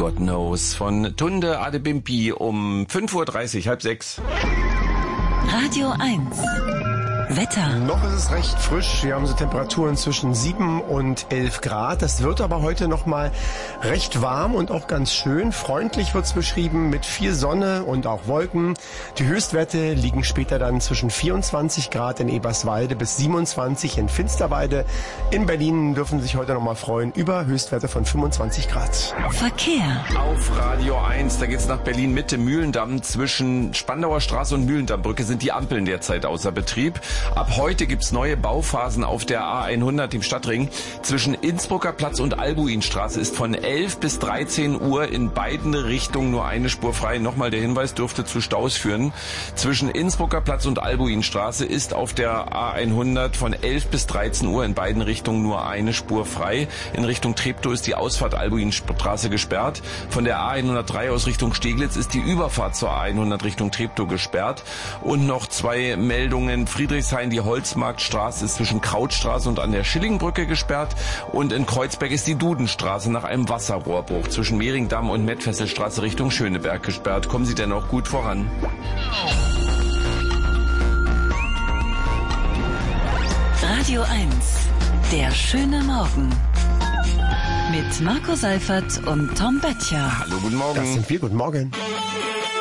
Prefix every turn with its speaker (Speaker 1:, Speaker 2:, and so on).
Speaker 1: God Knows von Tunde Adebimpi um 5:30 Uhr, halb sechs.
Speaker 2: Radio 1. Wetter.
Speaker 3: Noch ist es recht frisch. Wir haben so Temperaturen zwischen 7 und 11 Grad. Das wird aber heute noch mal recht warm und auch ganz schön. Freundlich wird es beschrieben mit viel Sonne und auch Wolken. Die Höchstwerte liegen später dann zwischen 24 Grad in Eberswalde bis 27 in Finsterwalde. In Berlin dürfen sich heute noch mal freuen über Höchstwerte von 25 Grad.
Speaker 2: Verkehr.
Speaker 1: Auf Radio 1, da geht's nach Berlin-Mitte, Mühlendamm. Zwischen Spandauer Straße und Mühlendammbrücke sind die Ampeln derzeit außer Betrieb. Ab heute gibt's neue Bauphasen auf der A100 im Stadtring. Zwischen Innsbrucker Platz und Albuinstraße ist von 11 bis 13 Uhr in beiden Richtungen nur eine Spur frei. Nochmal der Hinweis, dürfte zu Staus führen. Zwischen Innsbrucker Platz und Albuinstraße ist auf der A100 von 11 bis 13 Uhr in beiden Richtungen nur eine Spur frei. In Richtung Treptow ist die Ausfahrt Albuinstraße gesperrt. Von der A103 aus Richtung Steglitz ist die Überfahrt zur A100 Richtung Treptow gesperrt. Und noch zwei Meldungen. Friedrichshain, die Holzmarktstraße ist zwischen Krautstraße und an der Schillingbrücke gesperrt. Und in Kreuzberg ist die Dudenstraße nach einem Wasserrohrbruch zwischen Mehringdamm und Mettfesselstraße Richtung Schöneberg gesperrt. Kommen Sie denn auch gut voran?
Speaker 2: Radio 1. Der schöne Morgen. Mit Marco Seifert und Tom Böttcher.
Speaker 1: Hallo, guten Morgen.
Speaker 3: Das sind wir. Guten Morgen.